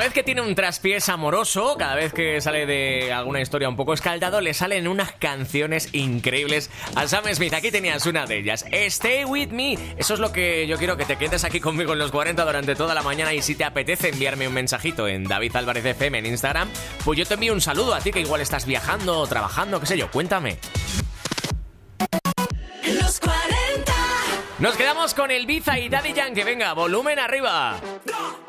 vez que tiene un traspiés amoroso, cada vez que sale de alguna historia un poco escaldado, le salen unas canciones increíbles a Sam Smith. Aquí tenías una de ellas, Stay With Me. Eso es lo que yo quiero, que te quedes aquí conmigo en los 40 durante toda la mañana. Y si te apetece enviarme un mensajito en David Álvarez FM en Instagram, pues yo te envío un saludo a ti, que igual estás viajando o trabajando, qué sé yo, cuéntame. Los 40. Nos quedamos con Ibiza y Daddy Yankee. Venga, volumen arriba.